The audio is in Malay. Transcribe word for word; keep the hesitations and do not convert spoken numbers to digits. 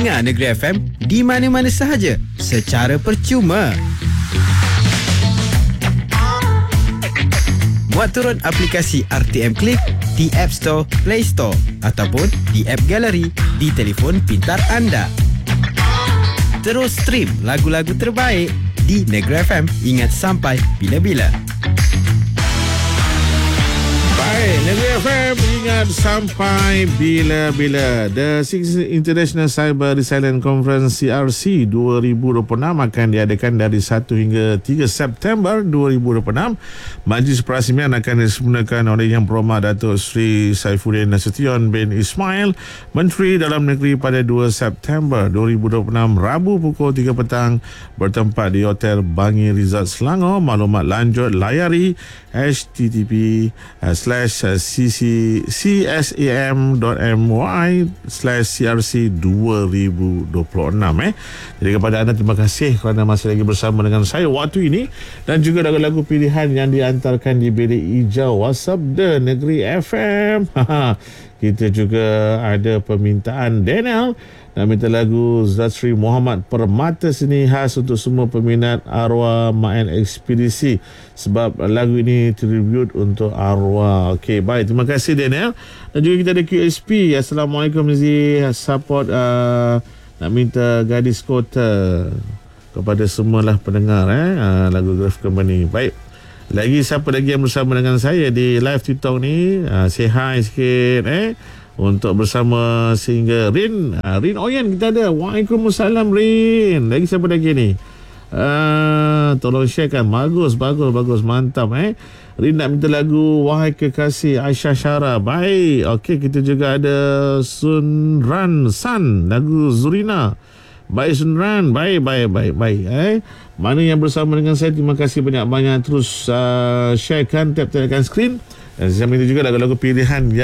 Dengar Negeri F M di mana-mana sahaja secara percuma. Muat turun aplikasi R T M Click di App Store, Play Store ataupun di App Gallery di telefon pintar anda. Terus stream lagu-lagu terbaik di Negeri F M. Ingat sampai bila-bila. Baik, Negeri F M ingat sampai bila-bila. The Sixth International Cyber Resilience Conference C R C dua ribu dua puluh enam akan diadakan dari satu hingga tiga September dua ribu dua puluh enam. Majlis perasmian akan disempurnakan oleh Yang Berhormat Datuk Seri Saifuddin Nasution bin Ismail, Menteri Dalam Negeri, pada dua September dua ribu dua puluh enam, Rabu pukul tiga petang, bertempat di Hotel Bangi Resort Selangor. Maklumat lanjut layari h t t p slash csam.my slash crc dua ribu dua puluh enam. eh. Jadi kepada anda, terima kasih kerana masih lagi bersama dengan saya waktu ini, dan juga lagu-lagu pilihan yang diantarkan di bilik hijau WhatsApp The Negeri F M. Kita juga ada permintaan Daniel dan minta lagu Zatri Muhammad Permata Seni, khas untuk semua peminat arwah Main Ekspedisi, sebab lagu ini tribute untuk arwah. Okey, baik, terima kasih Daniel. Dan juga kita ada Q S P. Assalamualaikum Nizi, support uh, nak minta Gadis Kota kepada semualah pendengar eh uh, lagu Graf Company. Baik, lagi siapa lagi yang bersama dengan saya di live TikTok ni? Uh, say hi sikit eh untuk bersama sehingga Rin. uh, Rin Oyan kita ada. Waalaikumsalam Rin. Lagi siapa lagi ni? Uh, tolong sharekan. Bagus, bagus, bagus. Mantap eh. Rin nak minta lagu Wahai Kekasih Aisyah Syara. Baik. Okey, kita juga ada Sunran San, lagu Zurina. Baik Sunran. Baik, baik, baik, baik eh. Mana yang bersama dengan saya, terima kasih banyak-banyak. Terus uh, sharekan, tap-tapkan skrin. Dan saya minta juga lagu-lagu pilihan yang